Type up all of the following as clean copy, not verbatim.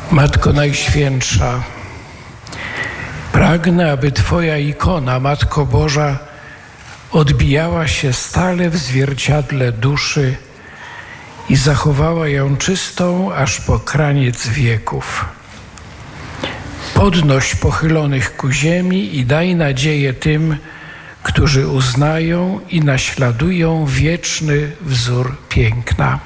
Matko Najświętsza, pragnę, aby Twoja ikona, Matko Boża, odbijała się stale w zwierciadle duszy i zachowała ją czystą aż po kraniec wieków. Podnoś pochylonych ku ziemi i daj nadzieję tym, którzy uznają i naśladują wieczny wzór piękna.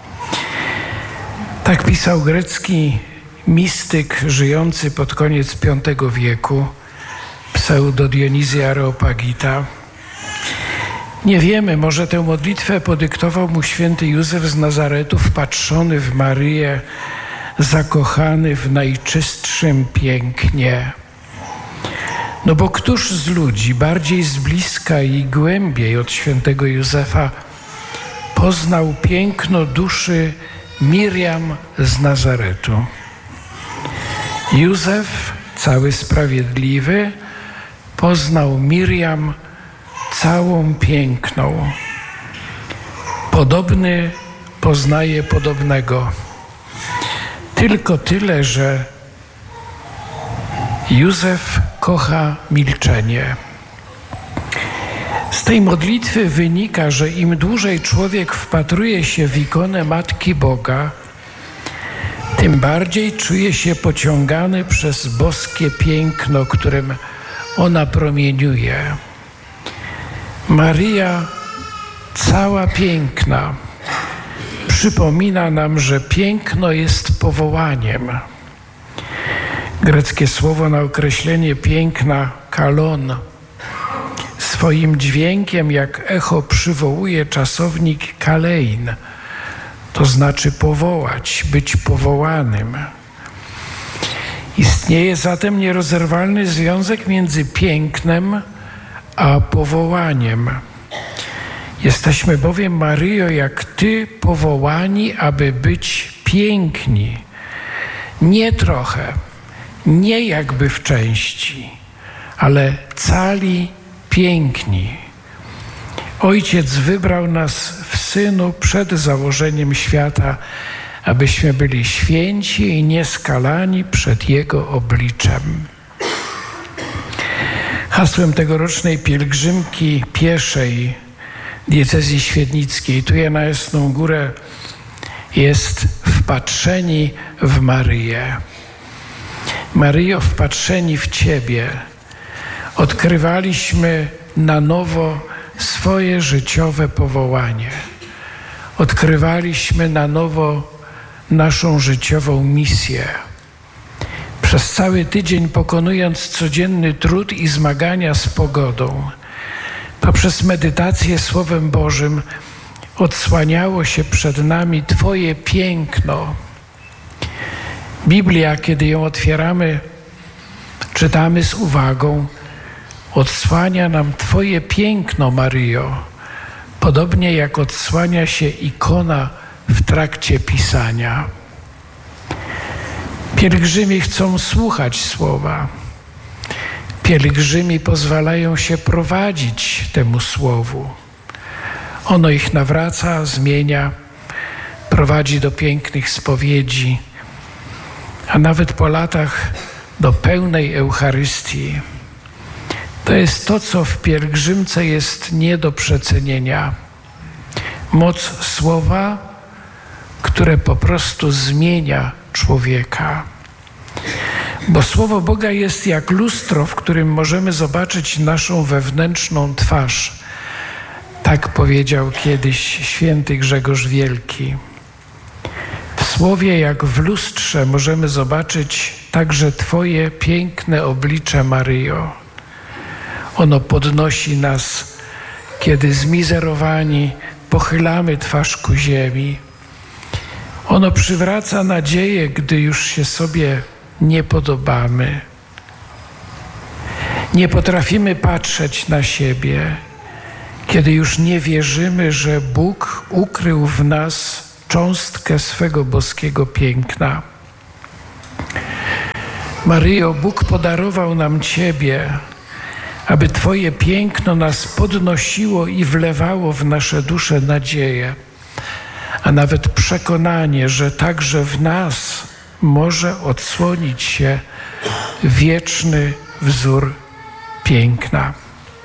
Tak pisał grecki mistyk żyjący pod koniec V wieku, pseudo Dionizji Areopagita. Nie wiemy, może tę modlitwę podyktował mu święty Józef z Nazaretu, wpatrzony w Maryję, zakochany w najczystszym pięknie. No bo któż z ludzi bardziej z bliska i głębiej od świętego Józefa poznał piękno duszy Miriam z Nazaretu? Józef, cały sprawiedliwy, poznał Miriam całą piękną. Podobny poznaje podobnego. Tylko tyle, że Józef kocha milczenie. Z tej modlitwy wynika, że im dłużej człowiek wpatruje się w ikonę Matki Boga, tym bardziej czuje się pociągany przez boskie piękno, którym ona promieniuje. Maryja, cała piękna, przypomina nam, że piękno jest powołaniem. Greckie słowo na określenie piękna, kalon, swoim dźwiękiem jak echo przywołuje czasownik kalein, to znaczy powołać, być powołanym. Istnieje zatem nierozerwalny związek między pięknem a powołaniem. Jesteśmy bowiem, Maryjo, jak Ty, powołani, aby być piękni. Nie trochę, nie jakby w części, ale cali piękni. Ojciec wybrał nas w Synu przed założeniem świata, abyśmy byli święci i nieskalani przed Jego obliczem. Hasłem tegorocznej pielgrzymki pieszej diecezji świdnickiej, tu na Jasną Górę, jest wpatrzeni w Maryję. Maryjo, wpatrzeni w Ciebie, odkrywaliśmy na nowo swoje życiowe powołanie. Odkrywaliśmy na nowo naszą życiową misję. Przez cały tydzień, pokonując codzienny trud i zmagania z pogodą, poprzez medytację Słowem Bożym odsłaniało się przed nami Twoje piękno. Biblia, kiedy ją otwieramy, czytamy z uwagą, odsłania nam Twoje piękno, Maryjo, podobnie jak odsłania się ikona w trakcie pisania. Pielgrzymi chcą słuchać słowa. Pielgrzymi pozwalają się prowadzić temu słowu. Ono ich nawraca, zmienia, prowadzi do pięknych spowiedzi, a nawet po latach do pełnej Eucharystii. To jest to, co w pielgrzymce jest nie do przecenienia. Moc słowa, które po prostu zmienia człowieka. Bo Słowo Boga jest jak lustro, w którym możemy zobaczyć naszą wewnętrzną twarz. Tak powiedział kiedyś święty Grzegorz Wielki. W Słowie jak w lustrze możemy zobaczyć także Twoje piękne oblicze, Maryjo. Ono podnosi nas, kiedy zmizerowani pochylamy twarz ku ziemi. Ono przywraca nadzieję, gdy już się sobie nie podobamy. Nie potrafimy patrzeć na siebie, kiedy już nie wierzymy, że Bóg ukrył w nas cząstkę swego boskiego piękna. Maryjo, Bóg podarował nam Ciebie, aby Twoje piękno nas podnosiło i wlewało w nasze dusze nadzieję, a nawet przekonanie, że także w nas może odsłonić się wieczny wzór piękna.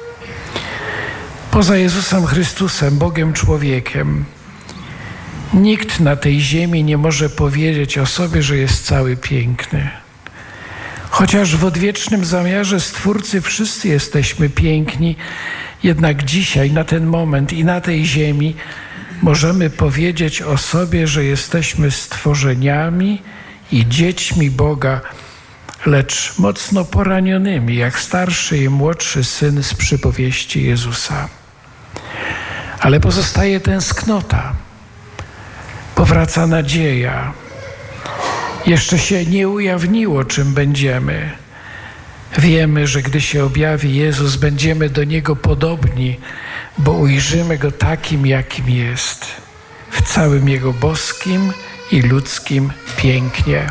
Poza Jezusem Chrystusem, Bogiem człowiekiem, nikt na tej ziemi nie może powiedzieć o sobie, że jest cały piękny. Chociaż w odwiecznym zamiarze Stwórcy wszyscy jesteśmy piękni, jednak dzisiaj, na ten moment i na tej ziemi możemy powiedzieć o sobie, że jesteśmy stworzeniami i dziećmi Boga, lecz mocno poranionymi, jak starszy i młodszy syn z przypowieści Jezusa. Ale pozostaje tęsknota, powraca nadzieja. Jeszcze się nie ujawniło, czym będziemy. Wiemy, że gdy się objawi Jezus, będziemy do Niego podobni, bo ujrzymy Go takim, jakim jest, w całym Jego boskim i ludzkim pięknie.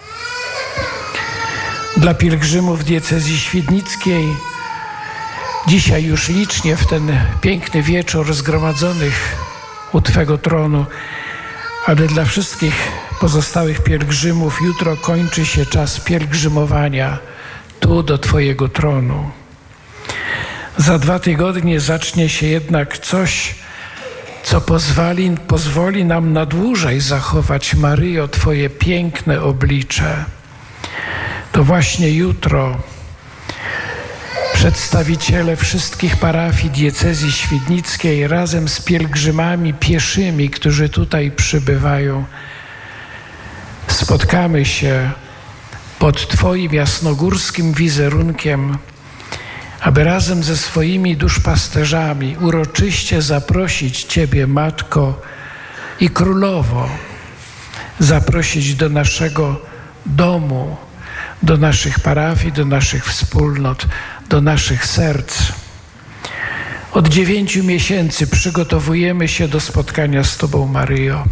Dla pielgrzymów diecezji świdnickiej, dzisiaj już licznie w ten piękny wieczór zgromadzonych u Twego tronu, ale dla wszystkich pozostałych pielgrzymów jutro kończy się czas pielgrzymowania tu do Twojego tronu. Za 2 tygodnie zacznie się jednak coś, co pozwoli nam na dłużej zachować, Maryjo, Twoje piękne oblicze. To właśnie jutro przedstawiciele wszystkich parafii diecezji świdnickiej razem z pielgrzymami pieszymi, którzy tutaj przybywają, spotkamy się pod Twoim jasnogórskim wizerunkiem, aby razem ze swoimi duszpasterzami uroczyście zaprosić Ciebie, Matko i Królowo, zaprosić do naszego domu, do naszych parafii, do naszych wspólnot, do naszych serc. Od 9 miesięcy przygotowujemy się do spotkania z Tobą, Maryjo.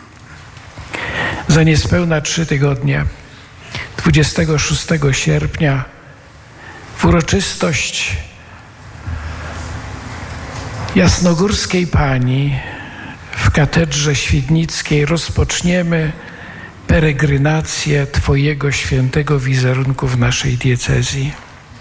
Za niespełna 3 tygodnie, 26 sierpnia, w uroczystość Jasnogórskiej Pani w katedrze świdnickiej rozpoczniemy peregrinację Twojego świętego wizerunku w naszej diecezji.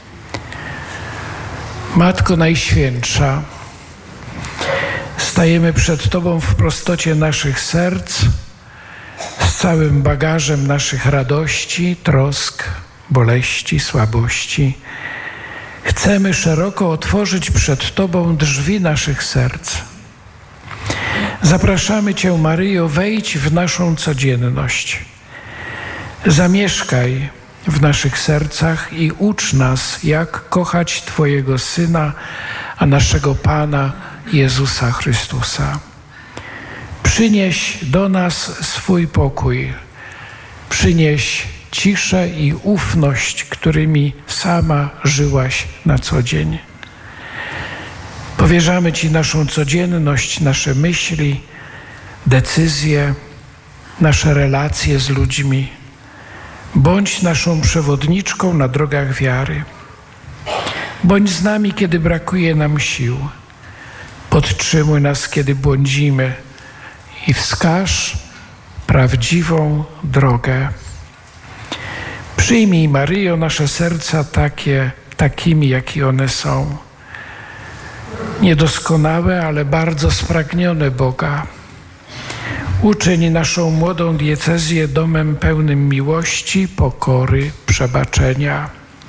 Matko Najświętsza, stajemy przed Tobą w prostocie naszych serc, z całym bagażem naszych radości, trosk, boleści, słabości. Chcemy szeroko otworzyć przed Tobą drzwi naszych serc. Zapraszamy Cię, Maryjo, wejdź w naszą codzienność. Zamieszkaj w naszych sercach i ucz nas, jak kochać Twojego Syna, a naszego Pana Jezusa Chrystusa. Przynieś do nas swój pokój. Przynieś ciszę i ufność, którymi sama żyłaś na co dzień. Powierzamy Ci naszą codzienność, nasze myśli, decyzje, nasze relacje z ludźmi. Bądź naszą przewodniczką na drogach wiary. Bądź z nami, kiedy brakuje nam sił. Podtrzymuj nas, kiedy błądzimy i wskaż prawdziwą drogę. Przyjmij, Maryjo, nasze serca takimi, jakie one są. Niedoskonałe, ale bardzo spragnione Boga. Uczyń naszą młodą diecezję domem pełnym miłości, pokory, przebaczenia.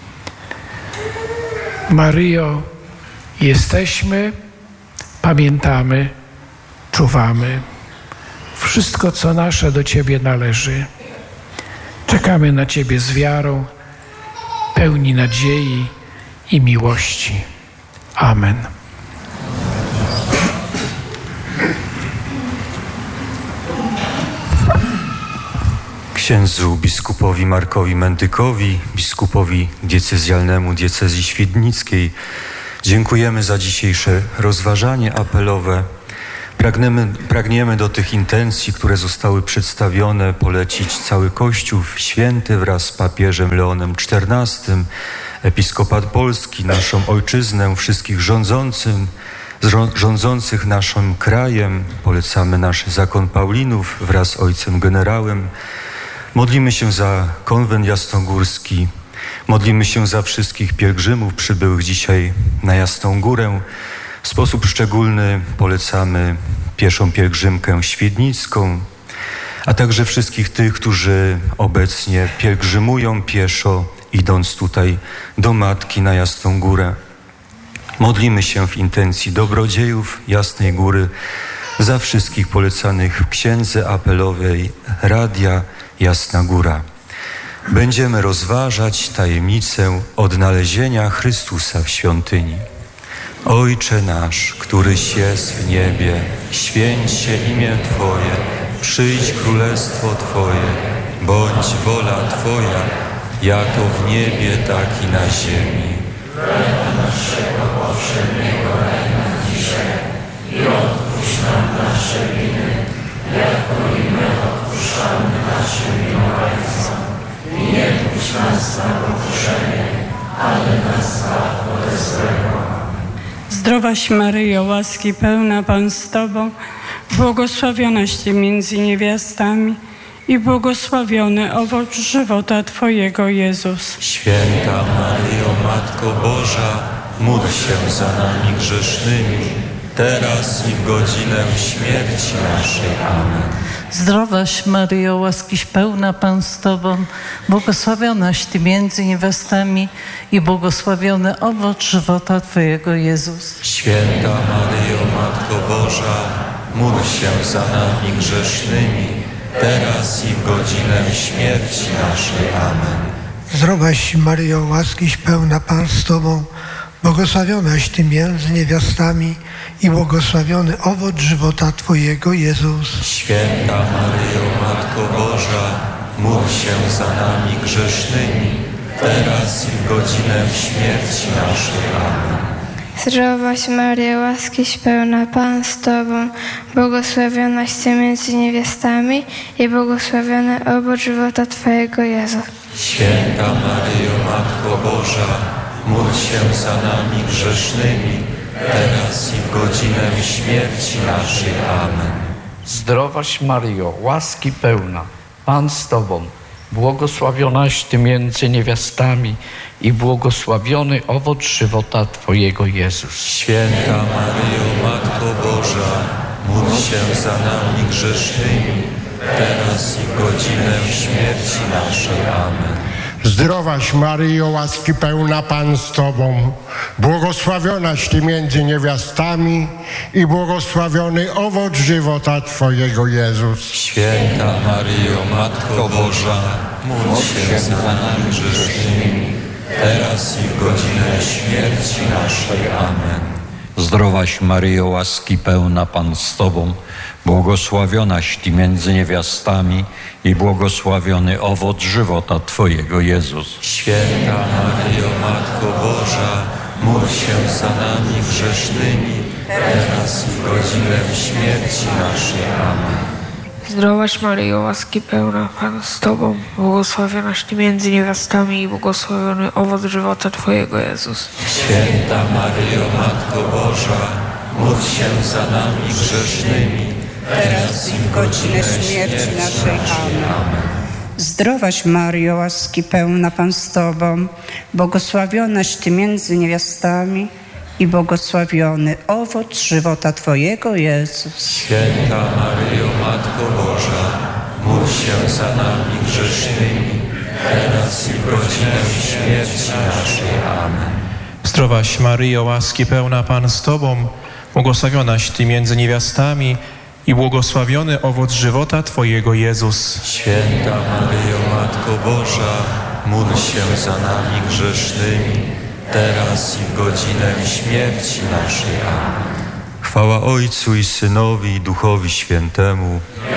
Maryjo, jesteśmy, pamiętamy, czuwamy. Wszystko, co nasze, do Ciebie należy. Czekamy na Ciebie z wiarą, pełni nadziei i miłości. Amen. Księdzu biskupowi Markowi Mendykowi, biskupowi diecezjalnemu diecezji świdnickiej, dziękujemy za dzisiejsze rozważanie apelowe. Pragniemy do tych intencji, które zostały przedstawione, polecić cały Kościół Święty wraz z papieżem Leonem XIV, episkopat polski, naszą ojczyznę, wszystkich rządzących naszym krajem. Polecamy nasz zakon Paulinów wraz z ojcem generałem. Modlimy się za konwent jasnogórski, modlimy się za wszystkich pielgrzymów przybyłych dzisiaj na Jasną Górę. W sposób szczególny polecamy pieszą pielgrzymkę świdnicką, a także wszystkich tych, którzy obecnie pielgrzymują pieszo, idąc tutaj do Matki na Jasną Górę. Modlimy się w intencji dobrodziejów Jasnej Góry za wszystkich polecanych w księdze apelowej Radia Jasna Góra. Będziemy rozważać tajemnicę odnalezienia Chrystusa w świątyni. Ojcze nasz, któryś jest w niebie, święć się imię Twoje, przyjdź królestwo Twoje, bądź wola Twoja, jako w niebie, tak i na ziemi. Chleba naszego powszedniego daj nam dzisiaj i odpuść nam nasze winy, jako i my odpuszczamy naszym winowajcom. I nie puść nas na pokuszenie, ale nas zbaw ode złego. Zdrowaś Maryjo, łaski pełna, Pan z Tobą, błogosławionaś Ty między niewiastami i błogosławiony owoc żywota Twojego, Jezus. Święta Maryjo, Matko Boża, módl się za nami grzesznymi, teraz i w godzinę śmierci naszej. Amen. Zdrowaś Maryjo, łaskiś pełna, Pan z Tobą, błogosławionaś Ty między niewiastami i błogosławiony owoc żywota Twojego, Jezus. Święta Maryjo, Matko Boża, módl się za nami grzesznymi, teraz i w godzinę śmierci naszej. Amen. Zdrowaś Maryjo, łaskiś pełna, Pan z Tobą, błogosławionaś Ty między niewiastami i błogosławiony owoc żywota Twojego, Jezus. Święta Maryjo, Matko Boża, módl się za nami grzesznymi, teraz i w godzinę śmierci naszej. Amen. Zdrowaś Maryjo, łaskiś pełna, Pan z Tobą, błogosławionaś Ty między niewiastami i błogosławiony owoc żywota Twojego, Jezus. Święta Maryjo, Matko Boża, módl się za nami grzesznymi, teraz i w godzinę śmierci naszej. Amen. Zdrowaś Maryjo, łaski pełna, Pan z Tobą, błogosławionaś Ty między niewiastami i błogosławiony owoc żywota Twojego, Jezus. Święta Maryjo, Matko Boża, módl się za nami grzesznymi, teraz i w godzinę śmierci naszej. Amen. Zdrowaś Maryjo, łaski pełna, Pan z Tobą, błogosławionaś Ty między niewiastami i błogosławiony owoc żywota Twojego, Jezus. Święta Maryjo, Matko Boża, módl się za nami grzesznymi, teraz i w godzinę śmierci naszej. Amen. Zdrowaś Maryjo, łaski pełna, Pan z Tobą, błogosławionaś Ty między niewiastami i błogosławiony owoc żywota Twojego, Jezus. Święta Maryjo, Matko Boża, módl się za nami grzesznymi, teraz i w godzinę śmierci naszej. Amen. Zdrowaś Maryjo, łaski pełna, Pan z Tobą, błogosławionaś Ty między niewiastami i błogosławiony owoc żywota Twojego, Jezus. Święta Maryjo, Matko Boża, módl się za nami grzesznymi, teraz i w godzinę śmierci naszej. Amen. Zdrowaś Maryjo, łaski pełna, Pan z Tobą, błogosławionaś Ty między niewiastami i błogosławiony owoc żywota Twojego, Jezus. Święta Maryjo, Matko Boża, módl się za nami grzesznymi, teraz i w godzinę śmierci naszej. Amen. Zdrowaś Maryjo, łaski pełna, Pan z Tobą, błogosławionaś Ty między niewiastami i błogosławiony owoc żywota Twojego, Jezus. Święta Maryjo, Matko Boża, módl się za nami grzesznymi, teraz i w godzinę śmierci naszej. Amen. Chwała Ojcu i Synowi i Duchowi Świętemu.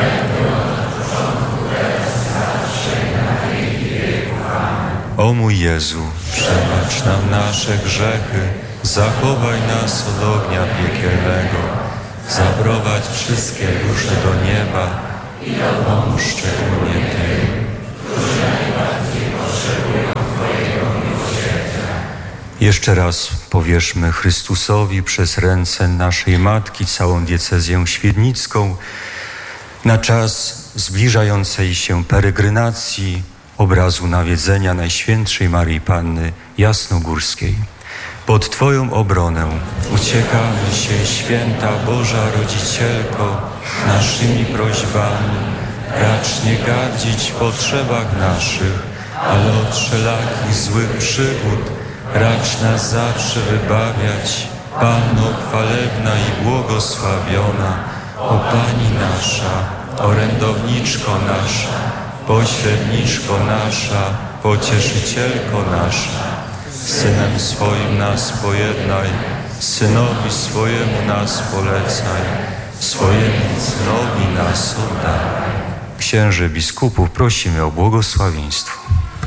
O mój Jezu, przebacz nam nasze grzechy, zachowaj nas od ognia piekielnego, zaprowadź wszystkie dusze do nieba i dopomóż szczególnie tym, którzy najbardziej potrzebują Twojego miłosierdzia. Jeszcze raz powierzmy Chrystusowi przez ręce naszej Matki całą diecezję świdnicką na czas zbliżającej się peregrinacji obrazu nawiedzenia Najświętszej Maryi Panny Jasnogórskiej. Pod Twoją obronę uciekamy się, Święta Boża Rodzicielko, naszymi prośbami. Racz nie gardzić w potrzebach naszych, ale od wszelakich złych przygód racz nas zawsze wybawiać. Panno chwalebna i błogosławiona, o Pani nasza, orędowniczko nasza, pośredniczko nasza, pocieszycielko nasza. Synem swoim nas pojednaj, Synowi swojemu nas polecaj, swojemu Synowi nas oddaj. Księży biskupów prosimy o błogosławieństwo.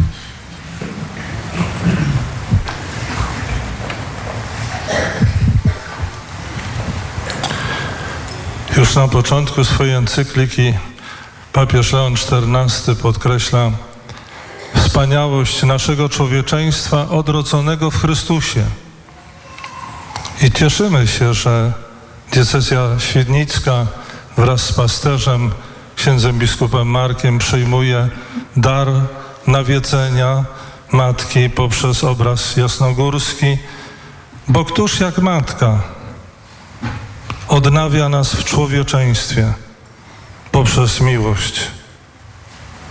Już na początku swojej encykliki papież Leon XIV podkreśla wspaniałość naszego człowieczeństwa odrodzonego w Chrystusie. I cieszymy się, że diecezja świdnicka wraz z pasterzem, księdzem biskupem Markiem, przyjmuje dar nawiedzenia Matki poprzez obraz jasnogórski, bo któż jak Matka odnawia nas w człowieczeństwie poprzez miłość.